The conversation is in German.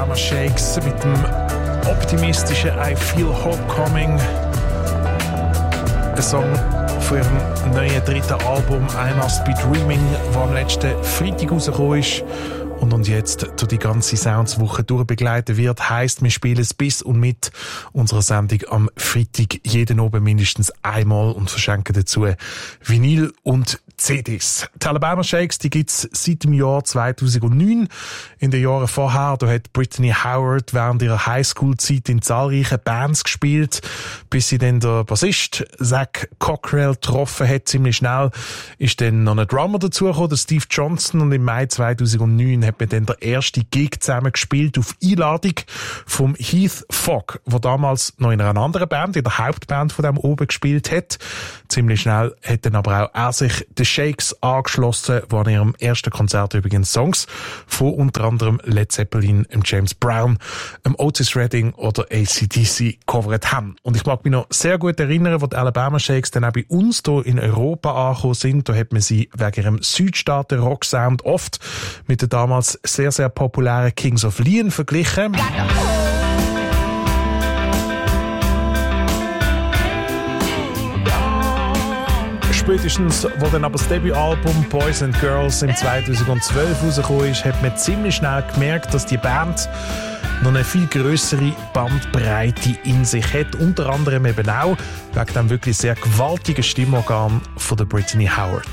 Alabama Shakes mit dem optimistischen I Feel Homecoming. Ein Song von ihrem neuen dritten Album I Must Be Dreaming, das am letzten Freitag rausgekommen ist und uns jetzt durch die ganze Soundswoche durchbegleiten wird. Heisst, wir spielen es bis und mit unserer Sendung am Freitag jeden Abend mindestens einmal und verschenken dazu Vinyl und CDs. Die Alabama Shakes, die gibt's seit dem Jahr 2009. In den Jahren vorher, da hat Brittany Howard während ihrer Highschool-Zeit in zahlreichen Bands gespielt, bis sie dann der Bassist Zach Cockrell getroffen hat. Ziemlich schnell ist dann noch ein Drummer dazugekommen, der Steve Johnson, und im Mai 2009 hat man dann der erste Gig zusammen gespielt auf Einladung vom Heath Fogg, der damals noch in einer anderen Band, in der Hauptband von dem oben gespielt hat. Ziemlich schnell hat dann aber auch er sich den Shakes angeschlossen, wo an ihrem ersten Konzert übrigens Songs von unter anderem Led Zeppelin, James Brown, Otis Redding oder AC/DC covert haben. Und ich mag mich noch sehr gut erinnern, wo die Alabama Shakes dann auch bei uns hier in Europa angekommen sind. Da hat man sie wegen ihrem Südstaaten-Rock-Sound oft mit den damals sehr, sehr populären Kings of Leon verglichen. Spätestens, wo dann aber das Debütalbum Boys and Girls im 2012 rausgekommen ist, hat man ziemlich schnell gemerkt, dass die Band noch eine viel grössere Bandbreite in sich hat. Unter anderem eben auch wegen dem wirklich sehr gewaltigen Stimmorgan von der Brittany Howard.